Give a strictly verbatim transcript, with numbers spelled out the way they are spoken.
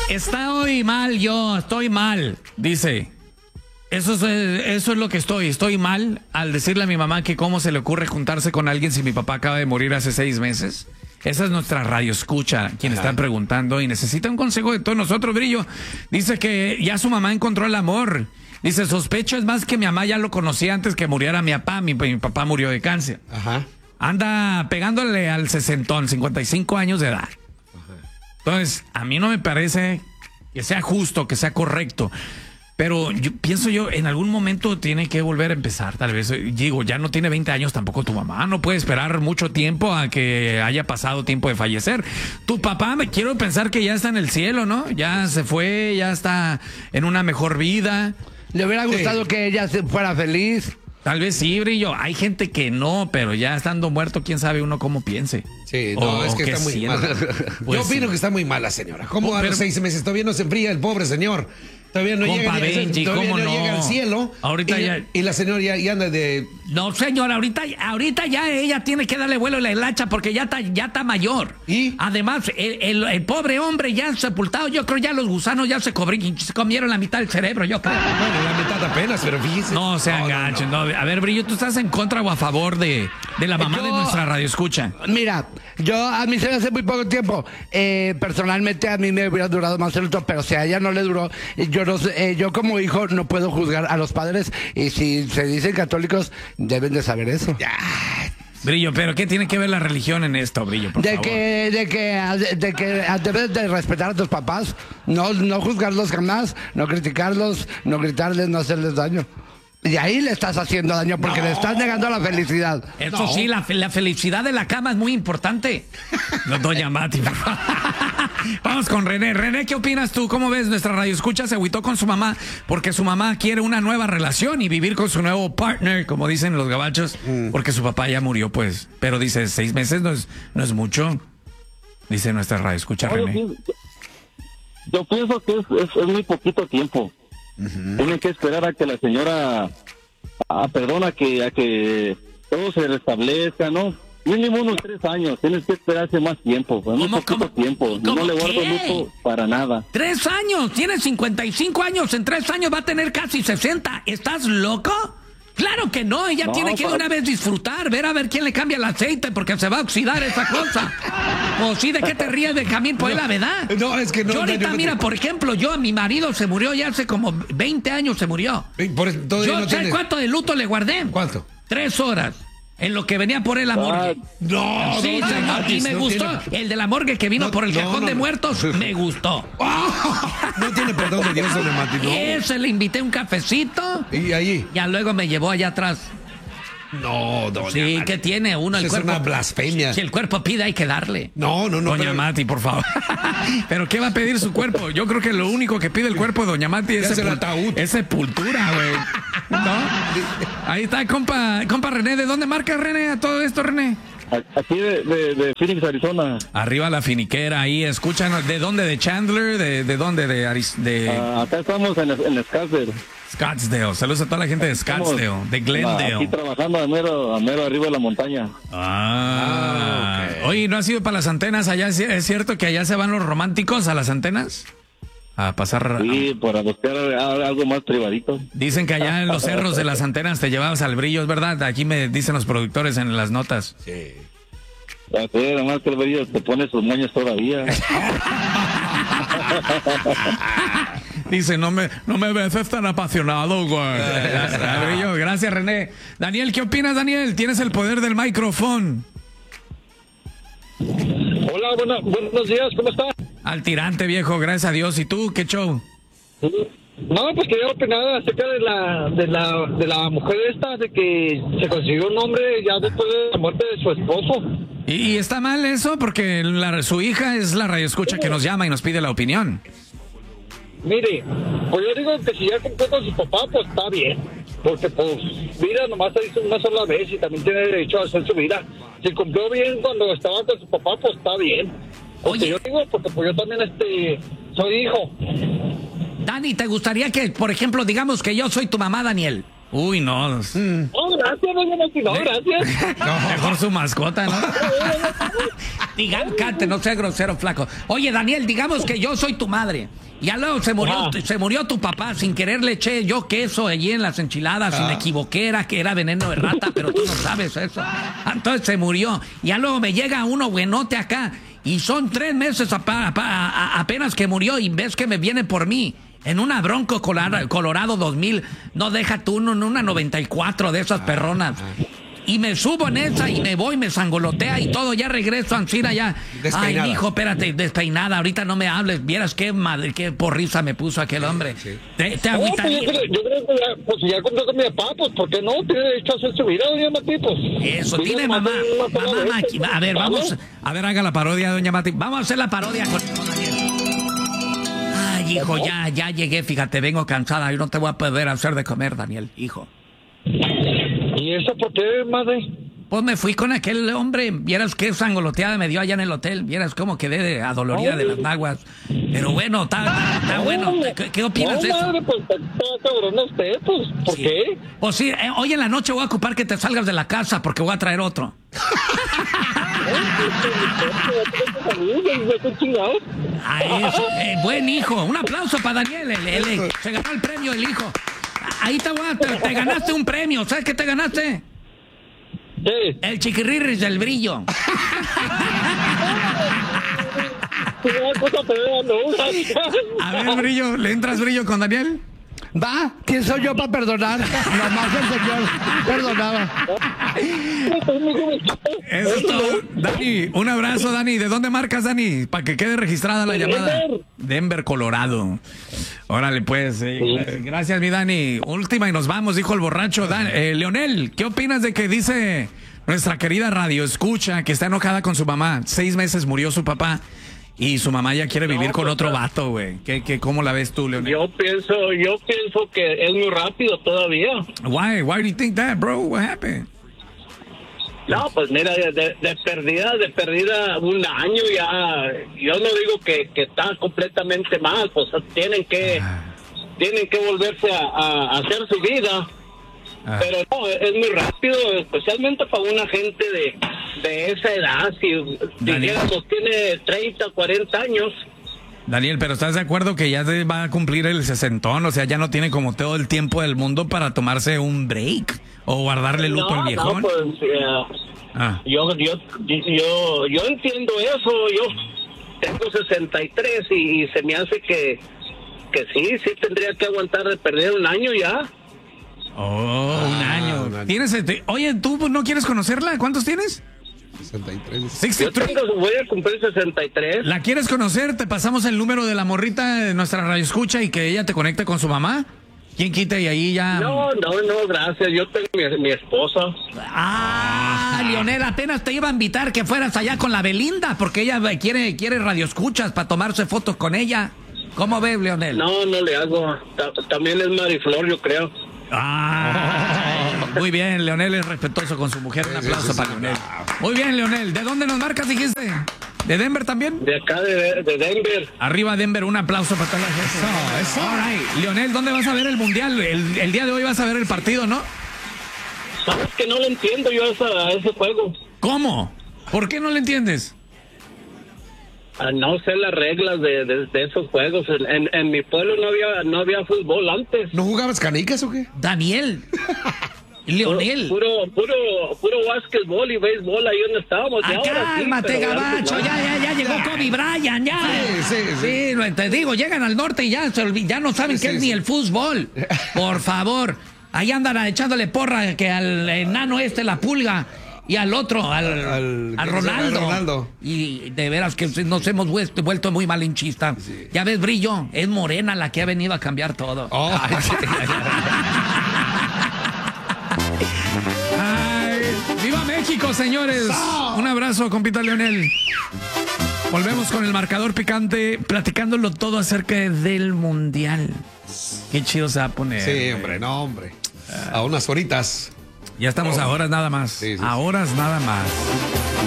Estoy mal yo, estoy mal, dice. Eso es, eso es lo que estoy. Estoy mal al decirle a mi mamá que cómo se le ocurre juntarse con alguien si mi papá acaba de morir hace seis meses. Esa es nuestra radio escucha, quien Ajá. está preguntando y necesita un consejo de todos nosotros, Brillo. Dice que ya su mamá encontró el amor. Dice, sospecho es más que mi mamá ya lo conocía antes que muriera mi papá. Mi, mi papá murió de cáncer. Ajá. Anda pegándole al sesentón, cincuenta y cinco años de edad. Ajá. Entonces, a mí no me parece que sea justo, que sea correcto. Pero yo pienso yo, en algún momento tiene que volver a empezar, tal vez. Digo, ya no tiene veinte años tampoco tu mamá. No puede esperar mucho tiempo a que haya pasado tiempo de fallecer. Tu papá, me quiero pensar que ya está en el cielo, ¿no? Ya se fue, ya está en una mejor vida. ¿Le hubiera gustado sí. que ella fuera feliz? Tal vez sí, Brillo. Hay gente que no, pero ya estando muerto, quién sabe uno cómo piense. Sí, no, o, es que está muy sienta. Mala. Pues yo opino sí. que está muy mala, señora. ¿Cómo a los seis meses todavía no se enfría el pobre señor? Todavía no, Compa llega, Benji, todavía ¿cómo no, no llega al cielo. Ahorita y, ya... y la señora ya, ya anda de... No, señora, ahorita, ahorita ya ella tiene que darle vuelo a la hilacha porque ya está ya está mayor. ¿Y? Además, el, el, el pobre hombre ya sepultado, yo creo ya los gusanos ya se, cobrí, se comieron la mitad del cerebro, yo creo. Bueno, la mitad apenas, pero fíjese. No se no, enganchen. no, no. No. A ver, Brillo, ¿tú estás en contra o a favor de, de la mamá yo, de nuestra radio escucha? Mira, yo a mí se me hace muy poco tiempo. Eh, personalmente a mí me hubiera durado más el luto, pero si a ella no le duró, yo, no, eh, yo como hijo no puedo juzgar a los padres y si se dicen católicos deben de saber eso. Ya. Brillo, pero ¿qué tiene que ver la religión en esto, Brillo, por de favor? que de que de que debes de respetar a tus papás, no no juzgarlos jamás, no criticarlos, no gritarles, no hacerles daño. Y ahí le estás haciendo daño porque no. le estás negando la felicidad. Eso no. sí, la, la felicidad de la cama es muy importante. No, doña Mati. Vamos con René. René, ¿qué opinas tú? ¿Cómo ves? Nuestra radio escucha se agüitó con su mamá porque su mamá quiere una nueva relación y vivir con su nuevo partner, como dicen los gabachos, mm. porque su papá ya murió, pues. Pero dice, seis meses no es, no es mucho. Dice nuestra radio escucha, no, René. Yo, yo pienso que es, es, es muy poquito tiempo. Uh-huh. Tienen que esperar a que la señora, a, perdón, a que, a que todo se restablezca, ¿no? Mínimo unos tres años, tienes que esperarse más tiempo, pues, muy poquito ¿cómo? tiempo, ¿Cómo no le guardo luto para nada. ¿Tres años? Tiene cincuenta y cinco años, en tres años va a tener casi sesenta, ¿estás loco? Claro que no, ella no, tiene que para... una vez disfrutar, ver a ver quién le cambia el aceite porque se va a oxidar esa cosa. O sí, ¿de qué te ríes, Benjamín? Pues no, la verdad. No, es que no. Yo ahorita, no, no, mira, no, por ejemplo, yo a mi marido se murió ya hace como veinte años se murió. Por, yo, no ¿sabes tiene... cuánto de luto le guardé? ¿Cuánto? Tres horas. En lo que venía por el amor. Ah, no, sí, no, señor, no, y me no gustó. Tiene... El de la morgue que vino no, por el no, cajón no, de no. muertos, me gustó. No tiene perdón de Dios, doña Mati, no. Ese le invité un cafecito. ¿Y allí? Ya luego me llevó allá atrás. No, doña Sí, Mati. ¿qué tiene uno? El es cuerpo, una blasfemia. Si el cuerpo pide, hay que darle. No, no, no. Doña pero... Mati, por favor. ¿Pero qué va a pedir su cuerpo? Yo creo que lo único que pide el cuerpo de doña Mati es, sepul... es sepultura, güey. ¿No? Ahí está, compa, compa René. ¿De dónde marca René a todo esto, René? Aquí de, de, de Phoenix, Arizona. Arriba la finiquera, ahí escuchan. ¿De dónde? ¿De Chandler? ¿De, de dónde? De, Aris... de... Uh, acá estamos en, en Scottsdale. Scottsdale. Saludos a toda la gente de Scottsdale, estamos, de Glendale. Aquí trabajando a mero, a mero arriba de la montaña. Ah, okay. Oye, ¿no has ido para las antenas allá? ¿Es cierto que allá se van los románticos a las antenas? A pasar... Sí, para buscar algo más privadito. Dicen que allá en los cerros de las antenas te llevabas al brillo, ¿es verdad? Aquí me dicen los productores en las notas. Sí. Así, además que el brillo te pone sus moños todavía. Dice, no me, no me ves tan apasionado, güey. Gracias, brillo. Gracias, René. Daniel, ¿qué opinas, Daniel? Tienes el poder del micrófono. Hola, buena, buenos días, ¿cómo estás? Al tirante, viejo, gracias a Dios. ¿Y tú, qué show? No, pues quería opinar acerca de la, de la, de la mujer esta, de que se consiguió un hombre ya después de la muerte de su esposo. ¿Y, y está mal eso? Porque la, su hija es la radioescucha sí. que nos llama y nos pide la opinión. Mire, pues yo digo que si ya cumplió con su papá, pues está bien. Porque pues vida nomás se hizo una sola vez y también tiene derecho a hacer su vida. Si cumplió bien cuando estaba con su papá, pues está bien. Porque Oye. yo digo, porque pues yo también este soy hijo. Dani, ¿te gustaría que, por ejemplo, digamos que yo soy tu mamá, Daniel? Uy, no. Mm. No, gracias, doña Mati, no, gracias. No, mejor su mascota, ¿no? Digan, cante, no sea grosero, flaco. Oye, Daniel, digamos que yo soy tu madre. Ya luego se murió, ah. se murió tu papá, sin querer le eché yo queso allí en las enchiladas, ah. y me equivoqué, era que era veneno de rata, pero tú no sabes eso. Entonces se murió. Ya luego me llega uno buenote acá, y son tres meses a, a, a, apenas que murió, y ves que me viene por mí. En una Bronco Colorado, Colorado dos mil, no deja tú, en una noventa y cuatro de esas perronas. Y me subo en esa y me voy, me sangolotea y todo, ya regreso, Ancina, ya. Despeinada. Ay, hijo, espérate, despeinada, ahorita no me hables, vieras qué madre, qué porrisa me puso aquel hombre. Sí. Te, te no, pues yo, creo, yo creo que ya, pues ya compré con mi papá, pues, ¿por qué no? Tiene derecho a hacer su vida, doña Mati, pues. Eso, tiene mamá, mamá, Maki. A ver, vamos, a ver, haga la parodia, doña Mati. Vamos a hacer la parodia con, con Daniel. Ay, hijo, ya, ya llegué, fíjate, vengo cansada, yo no te voy a poder hacer de comer, Daniel, hijo. ¿Y eso por qué, madre? Pues me fui con aquel hombre, vieras qué sangoloteada me dio allá en el hotel, vieras cómo quedé de adolorida de las naguas. Pero bueno, está, está bueno. ¿Qué, qué opinas de eso? No, madre, pues está cabrón usted, pues, ¿por sí. qué? Pues sí, eh, hoy en la noche voy a ocupar que te salgas de la casa porque voy a traer otro. Ah, eso, eh, buen hijo, un aplauso para Daniel, el, el, el, se ganó el premio el hijo. Ahí te, voy a, te, te ganaste un premio, ¿sabes qué te ganaste? Sí. El chiquirrirris del brillo. A ver, Brillo, ¿le entras, Brillo, con Daniel? Va, ¿quién soy yo para perdonar? Nomás el señor perdonaba. Eso es todo. Dani, un abrazo, Dani. ¿De dónde marcas, Dani? Para que quede registrada la llamada. Denver, Colorado. Órale, pues. Eh, gracias, mi Dani. Última y nos vamos, dijo el borracho. Dan, eh, Leonel, ¿qué opinas de que dice nuestra querida radio escucha que está enojada con su mamá? Seis meses murió su papá. Y su mamá ya quiere vivir no, con pues, otro vato, güey. ¿Qué, qué, ¿Cómo la ves tú, Leonel? Yo pienso, yo pienso que es muy rápido todavía. Why? Why do you think that, bro? What happened? No, pues mira, de, de, de perdida, de perdida un año ya. Yo no digo que, que está completamente mal, pues tienen que, ah. tienen que volverse a, a hacer su vida. Ah. Pero no, es muy rápido, especialmente para una gente de, de esa edad. Si dijéramos tiene treinta, cuarenta años. Daniel, pero ¿estás de acuerdo que ya se va a cumplir el sesentón? O sea, ya no tiene como todo el tiempo del mundo para tomarse un break o guardarle luto no, al viejón. No, pues, uh, ah. yo, yo, yo, yo entiendo eso. Yo tengo sesenta y tres y, y se me hace que, que sí, sí tendría que aguantar de perder un año ya. Oh, ah, un año. Un año. ¿Tienes este? Oye, ¿tú no quieres conocerla? ¿Cuántos tienes? sesenta y tres. Yo tengo, voy a cumplir sesenta y tres. ¿La quieres conocer? Te pasamos el número de la morrita de nuestra radio escucha y que ella te conecte con su mamá. ¿Quién quita y ahí ya? No, no, no, gracias. Yo tengo mi, mi esposa. Ah, Leonel, apenas te iba a invitar que fueras allá con la Belinda porque ella quiere, quiere radio escuchas para tomarse fotos con ella. ¿Cómo ves, Leonel? No, no le hago. También es Mariflor, yo creo. Ah, muy bien, Leonel es respetuoso con su mujer. Un aplauso para Leonel. Muy bien, Leonel. ¿De dónde nos marcas, dijiste? ¿De Denver también? De acá, de, de Denver. Arriba, Denver. Un aplauso para toda la gente. Eso, eso. All right. Leonel, ¿dónde vas a ver el mundial? El, el día de hoy vas a ver el partido, ¿no? Sabes que no le entiendo yo a, esa, a ese juego. ¿Cómo? ¿Por qué no le entiendes? No sé las reglas de, de, de esos juegos. En, en mi pueblo no había no había fútbol antes. ¿No jugabas canicas o qué? Daniel. Leonel. Puro, puro, puro básquetbol y béisbol ahí donde estábamos. Ah, cálmate, sí, gabacho. Ya, ya, ya llegó Kobe Bryant, ya. Sí, sí, sí. Sí, te digo, llegan al norte y ya, se ya no saben sí, qué sí, es sí. ni el fútbol. Por favor. Ahí andan echándole porra que al enano este, la pulga. Y al otro, al, al, al Ronaldo. Ronaldo. Y de veras que nos hemos vuelto muy malinchistas. Sí. Ya ves, Brillo, es Morena la que ha venido a cambiar todo. Oh. Ay, sí. Ay, ¡viva México, señores! Oh. Un abrazo, compita Leonel. Volvemos con el marcador picante, platicándolo todo acerca del Mundial. Qué chido se va a poner. Sí, hombre, no, hombre. A unas horitas. Ya estamos a horas nada más. Sí, sí, a horas nada más.